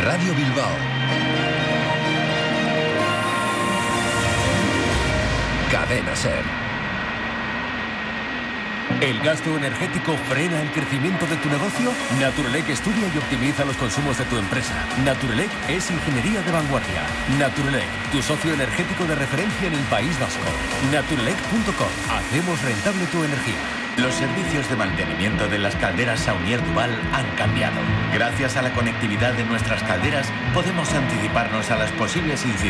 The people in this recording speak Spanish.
Radio Bilbao. Cadena Ser. ¿El gasto energético frena el crecimiento de tu negocio? Naturelec estudia y optimiza los consumos de tu empresa. Naturelec es ingeniería de vanguardia. Naturelec, tu socio energético de referencia en el País Vasco. Naturelec.com. Hacemos rentable tu energía. Los servicios de mantenimiento de las calderas Saunier Duval han cambiado. Gracias a la conectividad de nuestras calderas, podemos anticiparnos a las posibles incidencias